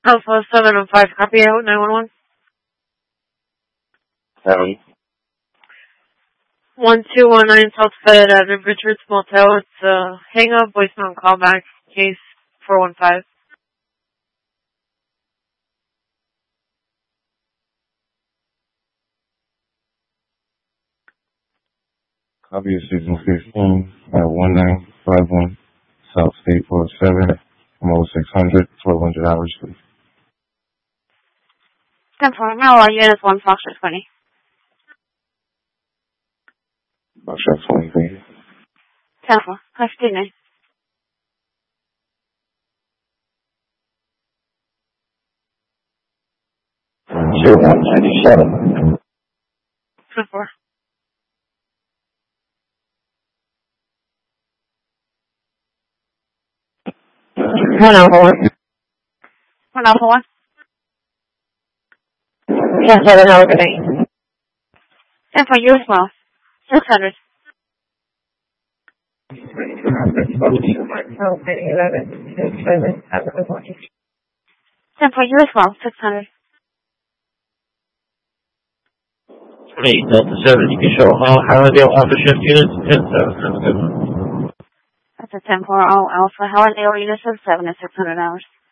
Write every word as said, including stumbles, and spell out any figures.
Alpha seven oh five, copy out, nine one one. Seven. one two one nine Southside at Richards Motel. It's a hang up, voicemail, and callback, case four one five. Copy of season fifteen at one nine five one South State four seven, Mo six hundred, twelve hundred hours, please. ten four, Marijuana unit one, Foxtrot twenty. Foxtrot twenty, thank you. ten four, fifteen. zero one ninety-seven. ten four. One Alpha One. One Alpha One. Yes, seven, have a good night. ten four, you as well. six hundred. Oh, eleven. ten four, you as well. six hundred. twenty-eight Delta seven, you can show all Hallandale Alpha Shift units, ten seven, have a good one. That's a ten four, all Alpha Hallandale unit seven at six hundred hours.